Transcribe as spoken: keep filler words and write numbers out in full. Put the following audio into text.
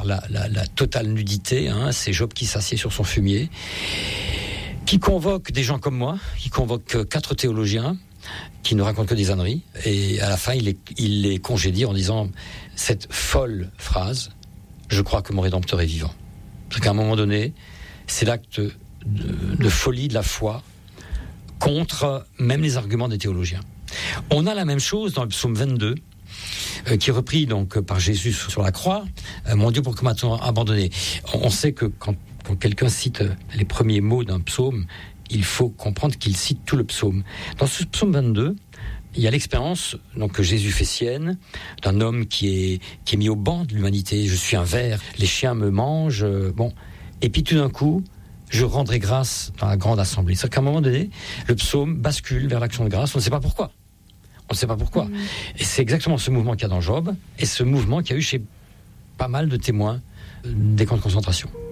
vers la, la, la totale nudité. Hein, c'est Job qui s'assied sur son fumier, qui convoque des gens comme moi, qui convoque quatre théologiens, qui ne racontent que des âneries, et à la fin, il les, il les congédie en disant cette folle phrase, je crois que mon Rédempteur est vivant. Parce qu'à un moment donné, c'est l'acte de, de folie de la foi contre même les arguments des théologiens. On a la même chose dans le psaume vingt-deux, euh, qui est repris donc par Jésus sur la croix. Euh, mon Dieu, pourquoi m'as-tu abandonné ? On, on sait que quand, quand quelqu'un cite les premiers mots d'un psaume, il faut comprendre qu'il cite tout le psaume. Dans ce psaume vingt-deux, il y a l'expérience donc, que Jésus fait sienne, d'un homme qui est, qui est mis au banc de l'humanité. Je suis un ver, les chiens me mangent. Euh, bon. Et puis tout d'un coup, je rendrai grâce dans la grande assemblée. C'est-à-dire qu'à un moment donné, le psaume bascule vers l'action de grâce. On ne sait pas pourquoi. On ne sait pas pourquoi. Mmh. Et c'est exactement ce mouvement qu'il y a dans Job, et ce mouvement qu'il y a eu chez pas mal de témoins des camps de concentration.